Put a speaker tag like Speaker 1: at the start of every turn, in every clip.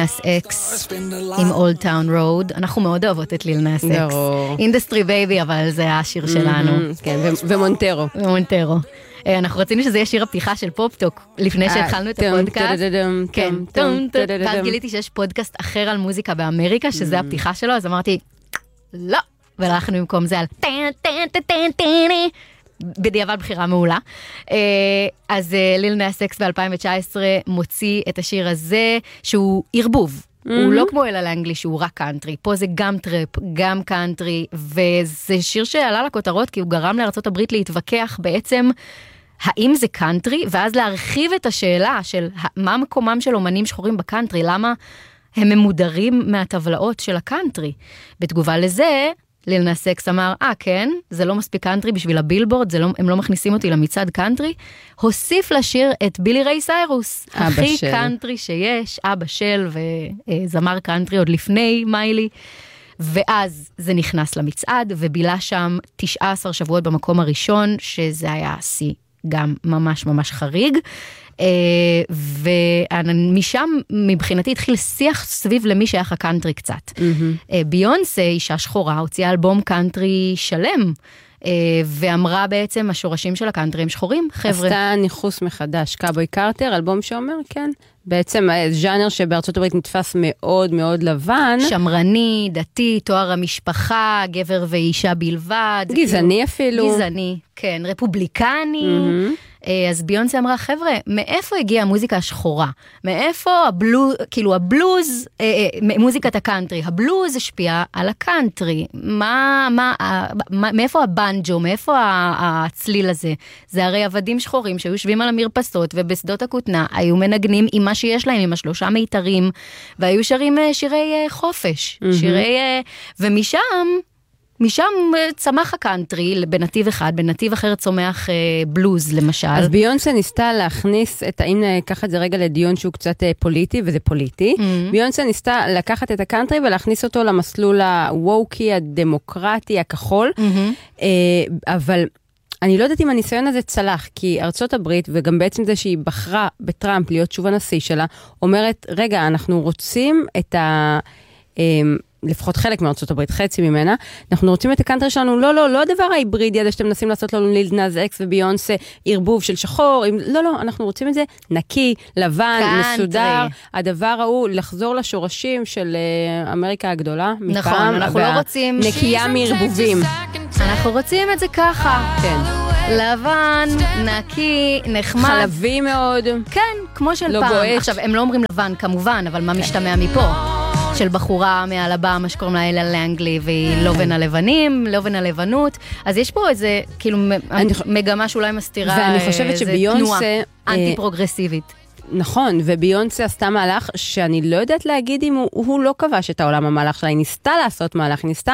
Speaker 1: נאס אקס עם אולד טאון רוד. אנחנו מאוד אוהבות את ליל נאס אקס. אינדסטרי בייבי, אבל זה השיר שלנו.
Speaker 2: כן, ומונטרו.
Speaker 1: ומונטרו. אנחנו רצינו שזה יהיה שיר הפתיחה של פופטוק, לפני שהתחלנו את הפודקאסט. כן, ואז גיליתי שיש פודקאסט אחר על מוזיקה באמריקה, שזה הפתיחה שלו, אז אמרתי, לא, והלכנו במקום זה על בדיעבד בחירה מעולה. אז ליל נאס אקס ב-2019 מוציא את השיר הזה, שהוא ערבוב. הוא לא כמו אלה לאנגלי, שהוא רק קאנטרי. פה זה גם טראפ, גם קאנטרי, וזה שיר שעלה לכותרות, כי הוא גרם לארצות הברית להתווכח בעצם האם זה קאנטרי, ואז להרחיב את השאלה של מה מקומם של אומנים שחורים בקאנטרי, למה הם ממודרים מהטבלאות של הקאנטרי. בתגובה לזה, ליל נאס אקס אמר, כן, זה לא מספיק קאנטרי בשביל הבילבורד, הם לא מכניסים אותי למצעד קאנטרי, הוסיף לשיר את בילי ריי סיירוס, הכי קאנטרי שיש, אבא של וזמר קאנטרי עוד לפני מיילי, ואז זה נכנס למצעד, ובילה שם 19 שבועות במקום הראשון, שזה היה סי גם ממש ממש חריג, ומשם מבחינתי התחיל שיח סביב למי שייך הקאנטרי קצת. ביונסה, אישה שחורה, הוציאה אלבום קאנטרי שלם, ואמרה בעצם השורשים של הקאנטרי הם שחורים, חבר'ה.
Speaker 2: עשתה ניחוס מחדש, קאבוי קרטר, אלבום שאומר, כן, בעצם ז'אנר שבארצות הברית נתפס מאוד מאוד לבן.
Speaker 1: שמרני, דתי, תואר המשפחה, גבר ואישה בלבד.
Speaker 2: גזעני אפילו.
Speaker 1: גזעני, כן, רפובליקני. אז ביונסה אמרה, חבר'ה, מאיפה הגיעה המוזיקה השחורה? מאיפה הבלוז, כאילו הבלוז, מוזיקת הקאנטרי, הבלוז השפיע על הקאנטרי. מאיפה הבנג'ו, מאיפה הצליל הזה? זה הרי עבדים שחורים שיושבים על המרפסות ובשדות הכותנה, היו מנגנים עם מה שיש להם, עם 3 מיתרים, והיו שרים שירי חופש, משם צמח הקאנטרי בנתיב אחד, בנתיב אחר צומח בלוז למשל.
Speaker 2: אז ביונסה ניסתה להכניס אם ניקח את זה רגע לדיון שהוא קצת פוליטי, וזה פוליטי, ביונסה ניסתה לקחת את הקאנטרי ולהכניס אותו למסלול הווקי, הדמוקרטי, הכחול, אבל אני לא יודעת אם הניסיון הזה צלח, כי ארצות הברית, וגם בעצם זה שהיא בחרה בטראמפ להיות שוב הנשיא שלה, אומרת, רגע, אנחנו רוצים את לפחות חלק מארצות הברית, חצי ממנה, אנחנו רוצים את הקאנטרי שלנו, לא הדבר ההיברידי הזה שאתם מנסים לעשות לנו ליל נאס אקס וביונסה, ערבוב של שחור, לא, אנחנו רוצים את זה נקי, לבן, מסודר, הדבר הוא לחזור לשורשים של אמריקה הגדולה,
Speaker 1: נכון, אנחנו לא רוצים
Speaker 2: נקייה מערבובים.
Speaker 1: אנחנו רוצים את זה ככה.
Speaker 2: כן.
Speaker 1: לבן, נקי, נחמד.
Speaker 2: חלבי מאוד.
Speaker 1: כן, כמו של פעם.
Speaker 2: בועט.
Speaker 1: עכשיו, הם לא אומרים לבן כמובן, אבל מה משתמע מפה? של בחורה מאלבמה שקוראים לה אלה לאנגלי, והיא לא בין הלבנים, לא בין הלבנות. אז יש פה איזה, כאילו, מגמה שאולי מסתירה,
Speaker 2: ואני חושבת שביונסה
Speaker 1: תנועה אנטי-פרוגרסיבית.
Speaker 2: נכון, וביונסה עשתה מהלך שאני לא יודעת להגיד אם הוא לא כבש את העולם המהלך שלה, היא ניסתה לעשות מהלך, היא ניסתה.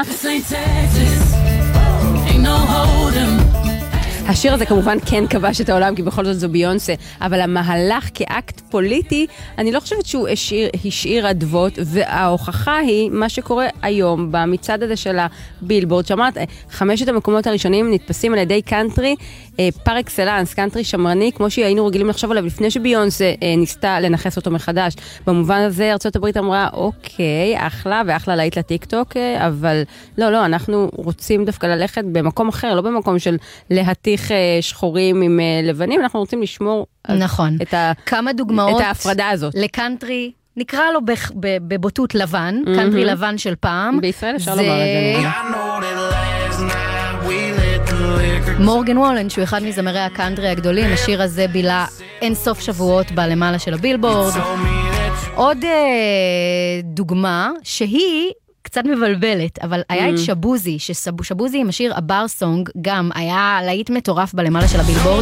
Speaker 2: השיר הזה כמובן כן כבש את העולם, כי בכל זאת זו ביונסה, אבל המהלך כאקט פוליטי, אני לא חושבת שהוא השאיר עדבות, וההוכחה היא מה שקורה היום במצעד הזה של הבילבורד, שאמרת, 5 המקומות הראשונים נתפסים על ידי קאנטרי, פר אקסלנס, קאנטרי שמרני, כמו שהיינו רגילים לחשוב עליו לפני שביונסה ניסתה לנחס אותו מחדש. במובן הזה ארצות הברית אמרה, אוקיי, אחלה ואחלה להיט לטיק-טוק, אבל לא, אנחנו רוצים דווקא ללכת במקום אחר, לא במקום של להתיך שחורים עם לבנים, אנחנו רוצים לשמור
Speaker 1: נכון. כמה דוגמאות
Speaker 2: את ההפרדה הזאת.
Speaker 1: לקאנטרי, נקרא לו בבוטות לבן, קאנטרי לבן של פעם.
Speaker 2: בישראל אפשר לומר את זה.
Speaker 1: מורגן וולן, שהוא אחד מזמרי הקאנטרי הגדולים, השיר הזה בילה אין סוף שבועות בלמעלה של הבילבורד. עוד דוגמה שהיא קצת מבלבלת, אבל היה את שבוזי, שבוזי עם השיר הבר סונג, גם היה להיט מטורף בלמעלה של הבילבורד.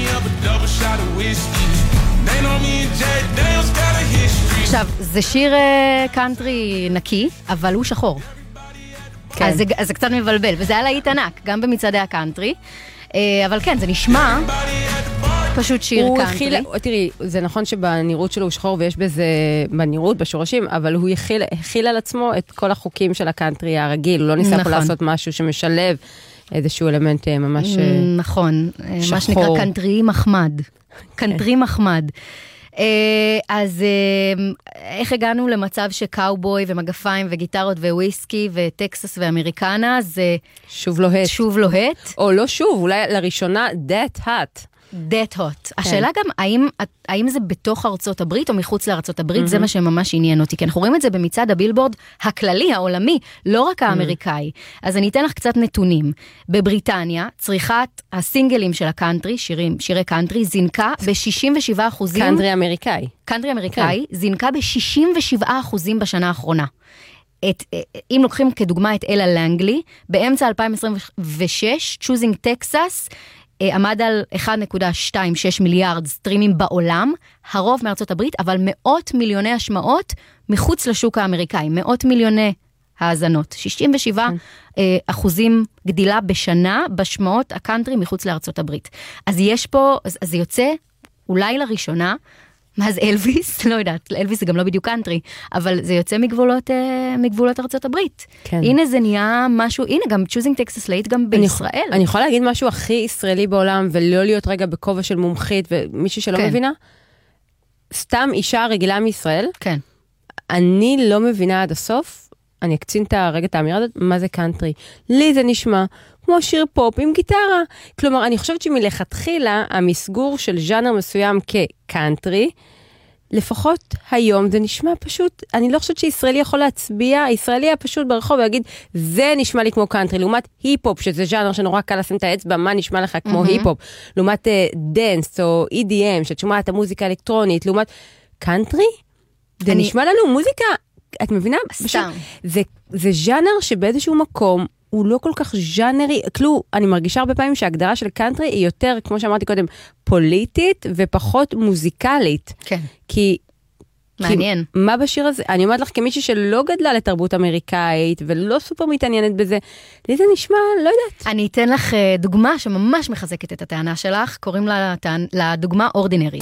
Speaker 1: עכשיו, זה שיר קאנטרי נקי, אבל הוא שחור. כן. אז זה קצת מבלבל, וזה היה להיט ענק, גם במצעדי הקאנטרי, אבל כן, זה נשמע פשוט שיר קאנטרי.
Speaker 2: תראי, זה נכון שבנראות שלו הוא שחור, ויש בזה בנראות, בשורשים, אבל הוא הכיל על עצמו את כל החוקים של הקאנטרי הרגיל, הוא לא ניסה פה לעשות משהו שמשלב איזשהו אלמנט ממש
Speaker 1: נכון, מה שנקרא קאנטרי מחמד. קאנטרי מחמד. אז איך הגענו למצב שקאובוי ומגפיים וגיטרות וויסקי וטקסס ואמריקנה, זה
Speaker 2: שוב לוהט.
Speaker 1: שוב לוהט.
Speaker 2: או לא שוב, אולי לראשונה, that hot.
Speaker 1: that hot. השאלה גם, האם זה בתוך ארצות הברית או מחוץ לארצות הברית, זה מה שממש עניין אותי, כי אנחנו רואים את זה במצעד הבילבורד הכללי, העולמי, לא רק האמריקאי. אז אני אתן לך קצת נתונים. בבריטניה, צריכת הסינגלים של הקאנטרי, שירי קאנטרי, זינקה ב-67%.
Speaker 2: קאנטרי אמריקאי.
Speaker 1: קאנטרי אמריקאי, זינקה ב-67% בשנה האחרונה. אם לוקחים כדוגמה את אלה לנגלי, באמצע 2026, Choosing Texas, עמד על 1.26 מיליארד סטרימים בעולם, הרוב מארצות הברית, אבל מאות מיליוני השמעות מחוץ לשוק האמריקאי, מאות מיליוני האזנות, 67% גדילה בשנה בשמעות הקאנטרי מחוץ לארצות הברית. אז יש פה, אז זה יוצא אולי לראשונה, מה זה אלוויס? לא יודעת, אלוויס זה גם לא בדיוק קאנטרי, אבל זה יוצא מגבולות ארצות הברית. כן. הנה זה נהיה משהו, הנה גם Choosing Texas להיט גם בישראל.
Speaker 2: אני יכולה להגיד משהו הכי ישראלי בעולם, ולא להיות רגע בכובע של מומחית, ומישהי שלא מבינה? סתם אישה רגילה מישראל.
Speaker 1: כן.
Speaker 2: אני לא מבינה עד הסוף, אני אקצין רגע את האמירה הזאת, מה זה קאנטרי. לי זה נשמע כמו שיר פופ עם גיטרה. כלומר, אני חושבת שמלכתחילה, המסגור של ז'אנר מסוים כקאנטרי, לפחות היום זה נשמע פשוט, אני לא חושבת שישראלי יכול להצביע, הישראלי היה פשוט ברחוב ויגיד, זה נשמע לי כמו קאנטרי, לעומת היפ-הופ, שזה ז'אנר שנורא קל לשים את האצבע, מה נשמע לך כמו היפ-הופ, לעומת דנס או EDM, שאת שומעת המוזיקה האלקטרונית, לעומת קאנטרי, זה נשמע לנו מוזיקה, את מבינה?
Speaker 1: סתם.
Speaker 2: זה ז'אנר שבאיזשהו מקום, הוא לא כל כך ז'אנרי, כאילו, אני מרגישה הרבה פעמים שההגדרה של קאנטרי היא יותר, כמו שאמרתי קודם, פוליטית ופחות מוזיקלית.
Speaker 1: כן.
Speaker 2: כי
Speaker 1: מעניין.
Speaker 2: מה בשיר הזה? אני אומרת לך כמישהי שלא גדלה לתרבות אמריקאית, ולא סופר מתעניינת בזה, לי זה נשמע, לא יודעת.
Speaker 1: אני אתן לך דוגמה שממש מחזקת את הטענה שלך, קוראים לדוגמה אורדינרי.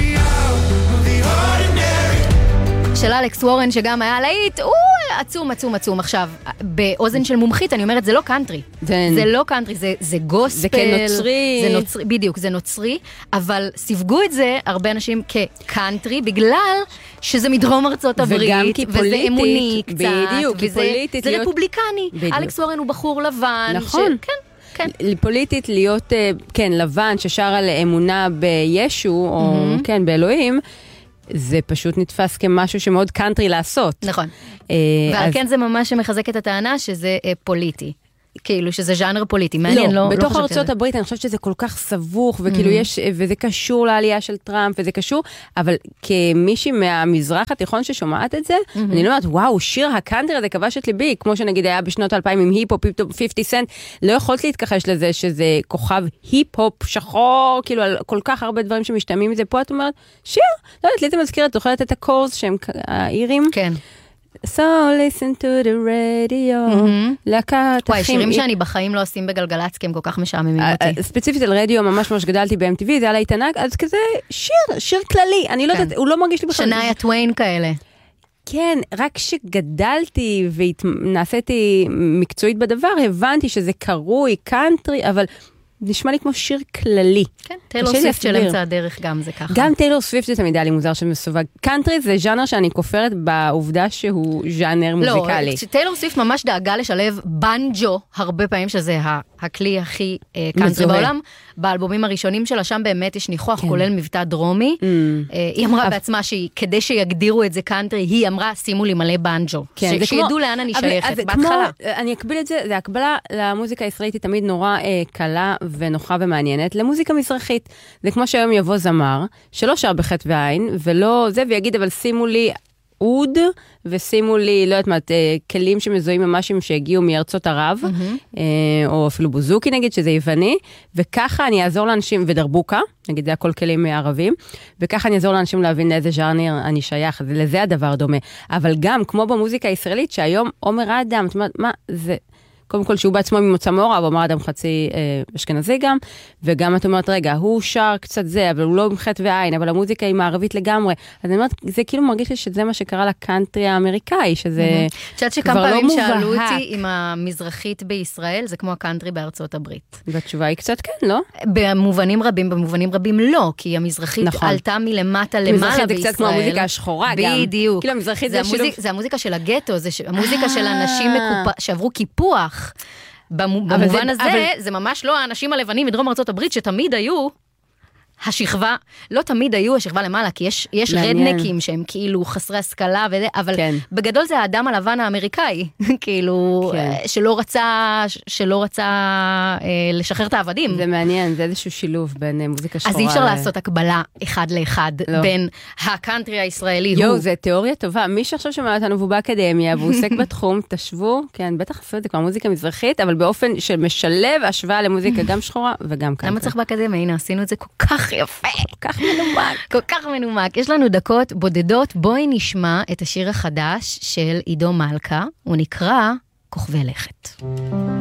Speaker 1: של אלכס וורן, שגם היה להיט, עצום, עצום, עצום. עכשיו, באוזן של מומחית, אני אומרת, זה לא קאנטרי. זה לא קאנטרי, זה גוספל.
Speaker 2: זה כן נוצרי.
Speaker 1: זה נוצרי, בדיוק, זה נוצרי, אבל סיווגו את זה הרבה אנשים כקאנטרי, בגלל שזה מדרום ארצות הברית,
Speaker 2: וגם כי פוליטית,
Speaker 1: וזה אמוני קצת,
Speaker 2: בדיוק, כי פוליטית
Speaker 1: זה רפובליקני. אלכס וורן הוא בחור לבן.
Speaker 2: נכון.
Speaker 1: כן.
Speaker 2: פוליטית להיות, כן, לבן, ששר על אמונה בישו, או כן, באלוהים, זה פשוט נתפס כמשהו שמאוד קאנטרי לעשות.
Speaker 1: נכון. ועל כן זה ממש מחזק את הטענה שזה פוליטי. כאילו שזה ז'אנר פוליטי. מעניין, לא חושבת
Speaker 2: בתוך ארצות הברית אני חושבת שזה כל כך סבוך, וכאילו יש, וזה קשור לעלייה של טראמפ, וזה קשור, אבל כמישהי מהמזרח התיכון ששומעת את זה, אני לא אומרת, וואו, שיר הקאנטרי הזה כבש את ליבי, כמו שנגיד היה בשנות 2000 עם היפ-הופ, 50 סנט, לא יכולת להתכחש לזה שזה כוכב היפ-הופ שחור, כאילו על כל כך הרבה דברים שמשתמעים מזה, פה את אומרת, שיר, לא יודעת, לי זה מזכיר, את זוכרת את הקורס שהם העירים?
Speaker 1: כן.
Speaker 2: So listen to the radio. להקת
Speaker 1: וואי, שירים שאני בחיים לא עושים בגלגלצ, כי הם כל כך משעממים אותי.
Speaker 2: ספציפית על רדיו, ממש גדלתי ב-MTV, זה היה להתענק, אז כזה שיר כללי, אני לא יודעת, הוא לא מרגיש לי בכלל.
Speaker 1: שניה טוויין כאלה.
Speaker 2: כן, רק שגדלתי ונעשיתי מקצועית בדבר, הבנתי שזה קרוי, קאנטרי, אבל נשמע לי כמו שיר כללי.
Speaker 1: כן, טיילור סוויפט של אמצע הדרך גם זה ככה.
Speaker 2: גם טיילור סוויפט זה תמיד היה לי מוזר שמסווג. קאנטרי זה ז'אנר שאני כופרת בעובדה שהוא ז'אנר מוזיקלי.
Speaker 1: לא, טיילור סוויפט ממש דאגה לשלב בנג'ו, הרבה פעמים שזה הכלי הכי קאנטרי בעולם. באלבומים הראשונים שלה, שם באמת יש ניחוח, כולל מבטא דרומי. היא אמרה בעצמה שכדי שיגדירו את זה קאנטרי, היא אמרה, שימו לי מלא בנג'ו. שידעו לאן אני שייכת, בהתחלה.
Speaker 2: אני אקביל את זה, זה הקבלה למוזיקה הישראלית, היא תמיד נורא קלה ונוחה ומעניינת, למוזיקה מזרחית. זה כמו שהיום יבוא זמר, שלא שר בחטא ועין, ולא זה, ויגיד, אבל שימו לי אוד, ושימו לי, לא יודעת מה, כלים שמזוהים ממש שהגיעו מארצות ערב, או אפילו בוזוקי נגיד, שזה יווני, וככה אני אעזור לאנשים, ודרבוקה, נגיד זה הכל כלים ערבים, וככה אני אעזור לאנשים להבין לאיזה ז'אנר אני שייך, לזה הדבר דומה. אבל גם, כמו במוזיקה הישראלית, שהיום עומר אדם, זאת אומרת, מה, זה קודם כל שהוא בעצמו ממוצא מעורב, הוא אמר אדם חצי אשכנזי גם, וגם את אומרת, רגע, הוא שר קצת זה, אבל הוא לא עם חטא ועין, אבל המוזיקה היא מערבית לגמרי. אז אני אומרת, זה כאילו מרגיש לי שזה מה שקרה לקאנטרי האמריקאי, שזה כבר לא מובהק.
Speaker 1: שאלו אותי אם המזרחית בישראל זה כמו הקאנטרי בארצות הברית.
Speaker 2: והתשובה היא קצת כן, לא?
Speaker 1: במובנים רבים לא, כי המזרחית עלתה מלמטה למעלה בישראל.
Speaker 2: זה קצת כמו המוזיקה השחורה גם.
Speaker 1: בדיוק.
Speaker 2: כאילו המזרחית זה שילוב.
Speaker 1: זה המוזיקה של הגטו, זה המוזיקה של אנשים שעברו קיפוח. במובן הזה, זה ממש לא האנשים הלבנים מדרום ארצות הברית שתמיד היו השכבה, לא תמיד היו השכבה למעלה, כי יש רדנקים שהם כאילו חסרי השכלה וזה, אבל בגדול זה האדם הלבן האמריקאי, כאילו, שלא רצה לשחרר את העבדים.
Speaker 2: זה מעניין, זה איזשהו שילוב בין מוזיקה שחורה.
Speaker 1: אז אי אפשר לעשות הקבלה אחד לאחד בין הקאנטרי הישראלי.
Speaker 2: יו, זה תיאוריה טובה. מי שעכשיו שמע אותנו והוא באקדמיה, והוא עוסק בתחום, תשבו, כן, בטח עשו את זה כבר מוזיקה מזרחית, אבל באופן שמשלב השוואה למוזיקה גם שחורה וגם קאנטרי.
Speaker 1: למה צריך באקדמיה? הנה, עשינו את זה כל כך יפה, כל כך מנומק. יש לנו דקות בודדות, בואי נשמע את השיר החדש של עידו מלכה, הוא נקרא כוכבי לכת.